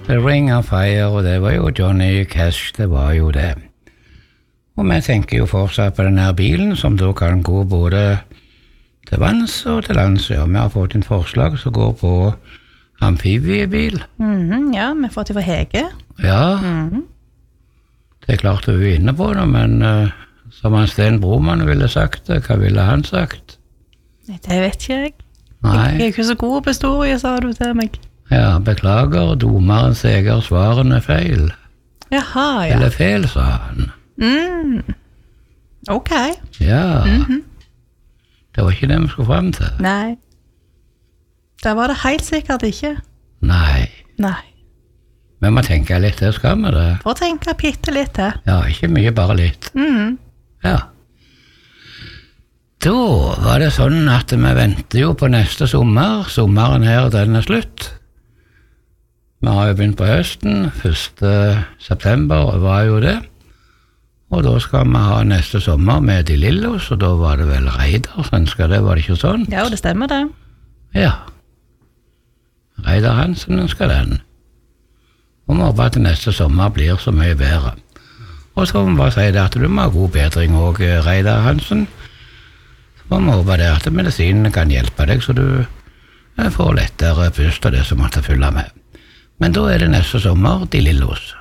The Ring of Fire, og det var jo Johnny Cash, det var jo det. Og vi tenker jo fortsatt på denne bilen, som da kan gå både til vanns og til lands. Ja, vi har fått en forslag som går på amfibiebil. Ja, vi har fått det fra Hege. Ja, det er klart vi er inne på det, men som han Sten Broman ville sagt det, hva ville han sagt? Det vet ikke jeg. Nei. Jeg er ikke så god på historie, sa du til meg. Ja, beklager, domeren sier svarene feil. Jaha, ja. Eller feil, sa han. Ok. Ja, det var ikke det vi skulle frem til. Nei. Det var det helt sikkert ikke. Nei, Nei. men vi tenker litt, det skal vi det. For å tenke bitte litt til. Ja, ikke mye, bare litt. Ja. Da var det sånn at vi venter jo på neste sommer. Sommeren her, den er slutt. Vi har jo begynt på høsten. 1. september var jo det. Og da skal vi ha neste sommer med De Lillos, og da var det vel Reidar som ønsket det, var det ikke sånn? Ja, det stemmer det. Ja. Reidar Hansen ønsker den. Og vi håper at neste sommer blir så mye bedre. Og så må vi bare si det at du må ha god bedring også, Reidar Hansen. Så må vi håpe det at medisinen kan hjelpe deg, så du får lettere pust og det som måtte fylle med. Men da er det neste sommer De Lillos.